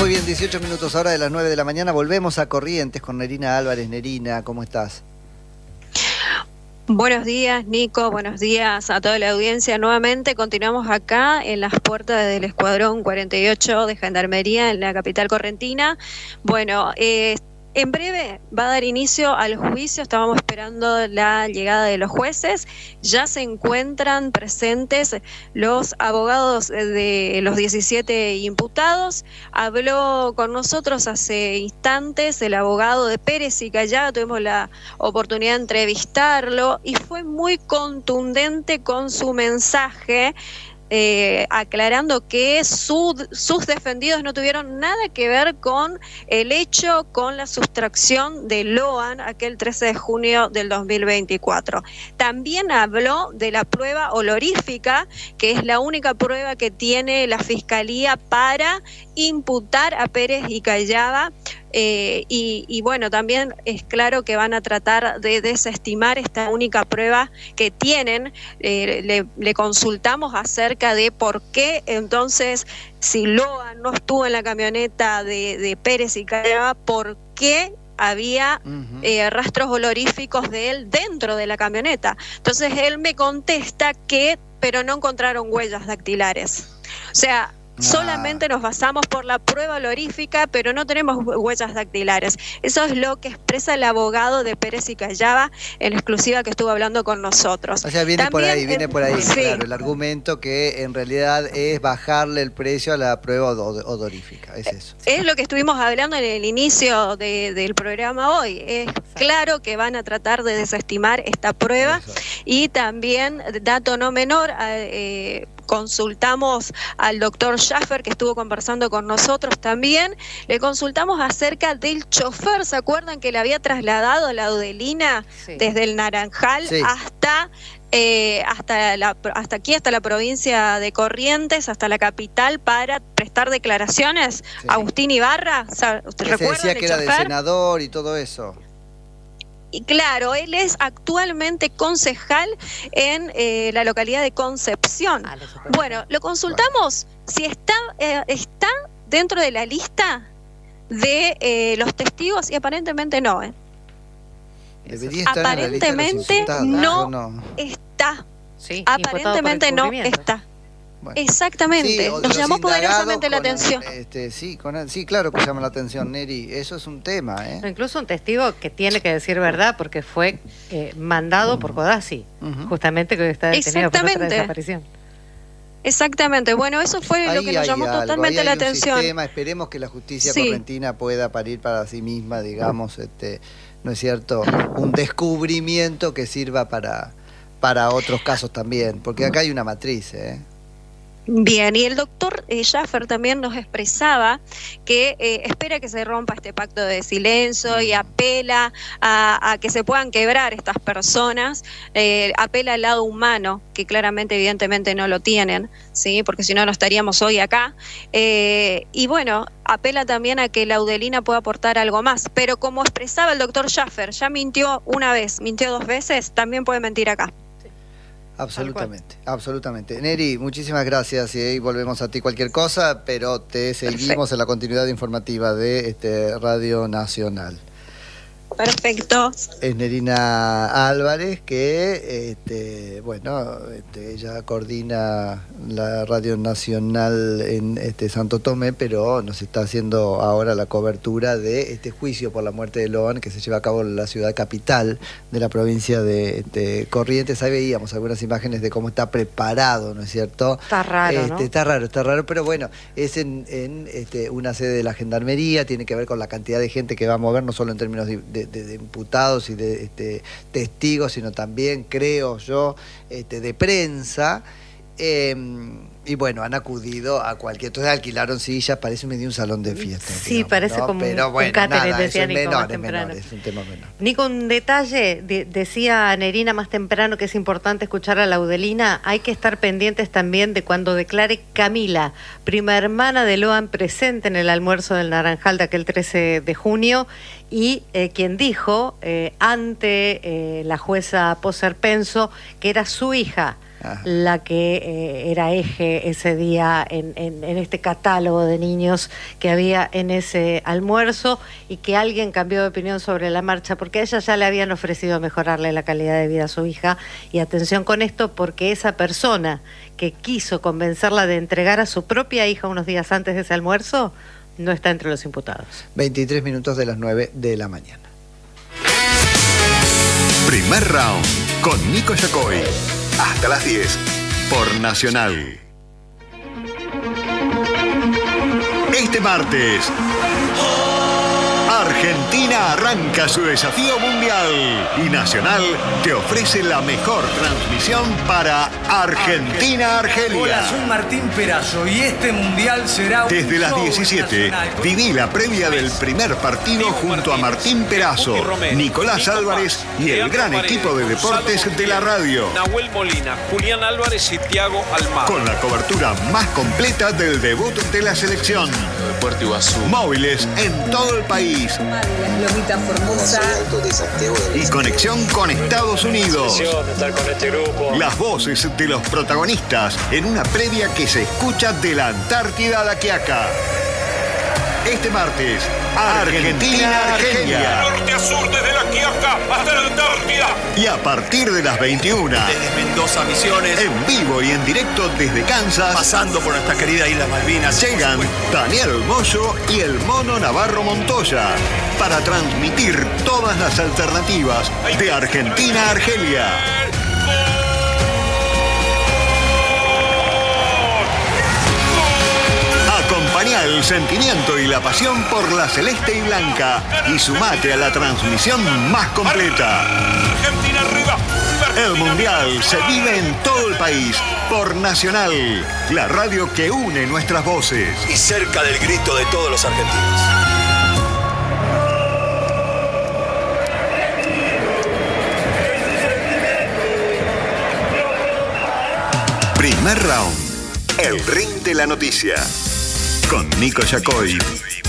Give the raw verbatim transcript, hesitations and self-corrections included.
Muy bien, dieciocho minutos ahora de las nueve de la mañana. Volvemos a Corrientes con Nerina Álvarez. Nerina, ¿cómo estás? Buenos días, Nico. Buenos días a toda la audiencia. Nuevamente continuamos acá en las puertas del Escuadrón cuarenta y ocho de Gendarmería en la capital correntina. Bueno, eh, en breve va a dar inicio al juicio. Estábamos esperando la llegada de los jueces. Ya se encuentran presentes los abogados de los diecisiete imputados. Habló con nosotros hace instantes el abogado de Pérez y Callada. Tuvimos la oportunidad de entrevistarlo y fue muy contundente con su mensaje, Eh, aclarando que su, sus defendidos no tuvieron nada que ver con el hecho, con la sustracción de Loan aquel trece de junio del dos mil veinticuatro. También habló de la prueba olorífica, que es la única prueba que tiene la Fiscalía para imputar a Pérez y Callada. Eh, y, y bueno, también es claro que van a tratar de desestimar esta única prueba que tienen. Eh, le, le consultamos acerca de por qué entonces, si Loan no estuvo en la camioneta de, de Pérez y Callada, ¿por qué había uh-huh. eh, rastros oloríficos de él dentro de la camioneta? Entonces él me contesta que, pero no encontraron huellas dactilares. O sea, solamente nos basamos por la prueba olorífica, pero no tenemos huellas dactilares. Eso es lo que expresa el abogado de Pérez y Callada en exclusiva que estuvo hablando con nosotros. O sea, viene También, por ahí, viene por ahí, sí. claro, el argumento que en realidad es bajarle el precio a la prueba odorífica, es eso. Es lo que estuvimos hablando en el inicio de, del programa hoy. Es claro que van a tratar de desestimar esta prueba. Eso. Y también, dato no menor, eh, consultamos al doctor Schaffer, que estuvo conversando con nosotros también. Le consultamos acerca del chofer. ¿Se acuerdan que le había trasladado a la Audelina sí. desde el Naranjal sí. hasta eh, hasta la, hasta aquí, hasta la provincia de Corrientes, hasta la capital, para prestar declaraciones? Sí. Agustín Ibarra, ¿usted recuerda? Se decía que era de senador y todo eso. Y claro, él es actualmente concejal en eh, la localidad de Concepción. Ah, bueno, lo consultamos bueno. si está, eh, está dentro de la lista de eh, los testigos y aparentemente no. ¿eh? Debería estar aparentemente en la lista de los no, no está. Sí, aparentemente no está. Bueno. Exactamente, sí, nos llamó poderosamente la atención. El, este, sí, con el, sí, claro que llama la atención, Neri, eso es un tema. ¿eh? Incluso un testigo que tiene que decir verdad porque fue eh, mandado uh-huh. por Codazzi, uh-huh. justamente que está detenido por otra desaparición. Exactamente, bueno, eso fue ahí lo que nos llamó algo. totalmente ahí la hay un atención. Sistema. Esperemos que la justicia sí. correntina pueda parir para sí misma, digamos, este, ¿no es cierto?, un descubrimiento que sirva para, para otros casos también, porque acá hay una matriz, ¿eh? Bien, y el doctor eh, Schaffer también nos expresaba que eh, espera que se rompa este pacto de silencio y apela a, a que se puedan quebrar estas personas, eh, apela al lado humano, que claramente, evidentemente no lo tienen, ¿sí? Porque si no, no estaríamos hoy acá. Eh, y bueno, apela también a que la Audelina pueda aportar algo más, pero como expresaba el doctor Schaffer, ya mintió una vez, mintió dos veces, también puede mentir acá. Absolutamente, absolutamente. Neri, muchísimas gracias y volvemos a ti cualquier cosa, pero te seguimos Perfecto. en la continuidad informativa de este Radio Nacional. Perfecto. Es Nerina Álvarez, que, este, bueno, este, ella coordina la Radio Nacional en este Santo Tomé, pero nos está haciendo ahora la cobertura de este juicio por la muerte de Loan, que se lleva a cabo en la ciudad capital de la provincia de, de Corrientes. Ahí veíamos algunas imágenes de cómo está preparado, ¿no es cierto? Está raro, este, ¿no? Está raro, está raro, pero bueno, es en, en este, una sede de la Gendarmería, tiene que ver con la cantidad de gente que va a mover, no solo en términos de, de De, de imputados y de este, testigos, sino también, creo yo, este, de prensa. Eh, y bueno, han acudido a cualquier... Entonces alquilaron sillas, parece medio un salón de fiesta. Sí, digamos, parece ¿no? como Pero un, bueno, un catering, nada, decía es Nico menor, más temprano. menor, es un tema menor. Nico, un detalle, de, decía Nerina más temprano que es importante escuchar a la Audelina, hay que estar pendientes también de cuando declare Camila, prima hermana de Loan, presente en el almuerzo del Naranjal de aquel trece de junio, y eh, quien dijo eh, ante eh, la jueza Poser Penso que era su hija ah. la que eh, era eje ese día en, en, en este catálogo de niños que había en ese almuerzo, y que alguien cambió de opinión sobre la marcha, porque a ella ya le habían ofrecido mejorarle la calidad de vida a su hija. Y atención con esto, porque esa persona que quiso convencerla de entregar a su propia hija unos días antes de ese almuerzo no está entre los imputados. veintitrés minutos de las nueve de la mañana. Primer round con Nico Yacoy. Hasta las diez por Nacional. Este martes, Argentina arranca su desafío mundial y Nacional te ofrece la mejor transmisión para Argentina-Argelia. Hola, soy Martín Perazo y este mundial será un Desde las show diecisiete, nacional. viví la previa del primer partido junto a Martín Perazo, Nicolás Álvarez y el gran equipo de deportes de la radio. Nahuel Molina, Julián Álvarez y Thiago Almada. Con la cobertura más completa del debut de la selección. Puerto Iguazú. Móviles en todo el país. Lomita Formosa. Y conexión con Estados Unidos. Estar con este grupo. Las voces de los protagonistas en una previa que se escucha de la Antártida a la Quiaca. Este martes, Argentina-Argelia. Norte a sur, desde la Quiaca hasta la Antártida. Y a partir de las veintiuna, Desde Mendoza, Misiones, en vivo y en directo desde Kansas, pasando por nuestra querida Isla Malvinas, llegan Daniel Moyo y el Mono Navarro Montoya para transmitir todas las alternativas de Argentina a Argelia. Acompañá el sentimiento y la pasión por la celeste y blanca y sumate a la transmisión más completa. Argentina arriba. El Mundial se vive en todo el país por Nacional, la radio que une nuestras voces. y cerca del grito de todos los argentinos. Primer round, el ring de la noticia. Con Nico Yacoy